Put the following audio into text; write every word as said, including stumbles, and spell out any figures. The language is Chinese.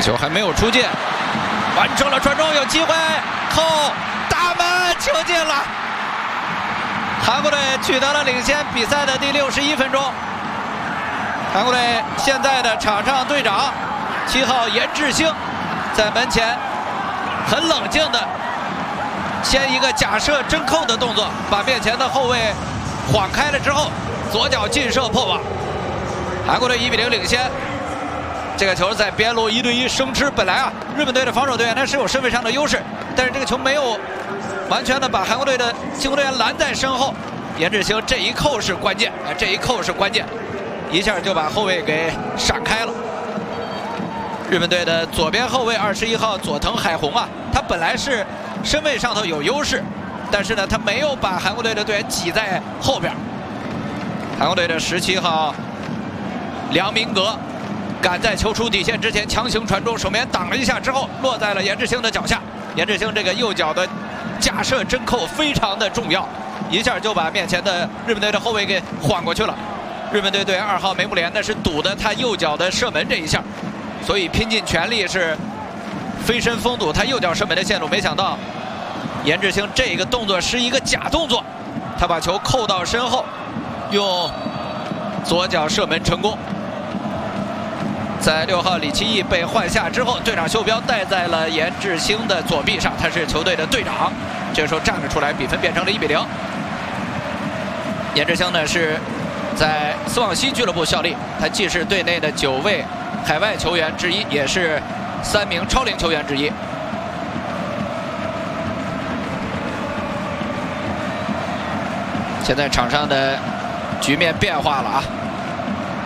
球还没有出界，完成了传中，有机会后大门球进了，韩国队取得了领先，比赛的第六十一分钟。韩国队现在的场上队长七号严智星在门前很冷静的先一个假设真扣的动作，把面前的后卫晃开了之后，左脚劲射破网，韩国队一比零领先。这个球在边路一对一生吃，本来啊日本队的防守队员他是有身位上的优势，但是这个球没有完全的把韩国队的进攻队员拦在身后。严智星这一扣是关键，哎，这一扣是关键，一下就把后卫给闪开了。日本队的左边后卫二十一号佐藤海宏啊，他本来是身位上头有优势，但是呢，他没有把韩国队的队员挤在后边。韩国队的十七号梁明格赶在球出底线之前强行传中，手面挡了一下之后，落在了严智星的脚下。严智星这个右脚的架设真扣非常的重要，一下就把面前的日本队的后卫给晃过去了。日本队队员二号梅木莲呢是堵的他右脚的射门这一下，所以拼尽全力是飞身封堵他右脚射门的线路。没想到严智星这个动作是一个假动作，他把球扣到身后，用左脚射门成功。在六号李奇义被换下之后，队长袖标戴在了严智星的左臂上，他是球队的队长。这个时候站了出来，比分变成了一比零。严智星呢是在斯旺西俱乐部效力，他既是队内的九位海外球员之一，也是三名超龄球员之一。现在场上的局面变化了啊！